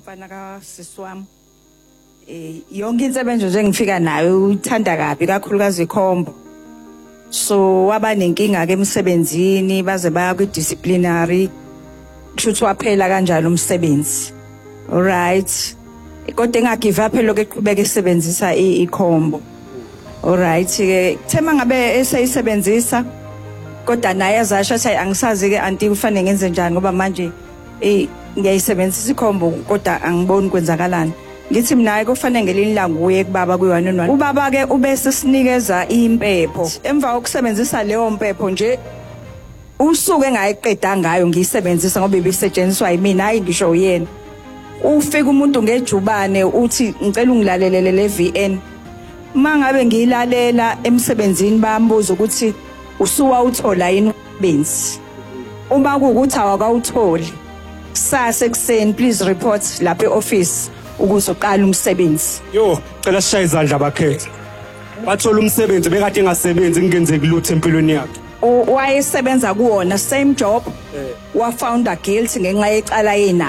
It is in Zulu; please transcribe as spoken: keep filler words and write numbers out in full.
Mfana kasisi wami eh yonke insebenzo nje ngifika nayo uthanda kabi kakhulukazi ikhombo. So waba nenkinga ke emsebenzini baze baya ku disciplinary kushuthi waphela kanjalo umsebenzi. Alright. Kodwa engagive up lokho eqhubeka esebenzisa ikhombo. Alright ke thema ngabe esayisebenzisa kodwa naye azasho athi angisazi ke anti kufanele ngenze njani ngoba manje eh ngiyayisebenzisa ikhombo kodwa angiboni kwenzakalani. Ngithi mina kufanele ngelinye ilanga uye kubaba kuyi-one on one. Ubaba ke ubese sinikeza impepho. Emva kokusebenzisa leyo mpepho nje usuke engayiqeda ngayo ngiyisebenzisa ngoba ibisetshenziswa yimina hayi ngisho uyena. Ufika umuntu ngejubane uthi ngicela ungilalelele le V N. Mangabe ngiyilalela emsebenzini bayambuza ukuthi usuwa uthola yini umsebenzi. Uma kuukuthi awakawutholi sasa ekseni please report lapha e-office ukuze uqala umsebenzi. Yo, cela sishaye izandla bakhetha. Bathola umsebenzi bekade engasebenzi ngenzeki lutho empilweni yakhe. Wayesebenza kuwona same job wa found guilty ngenxa yecala yena.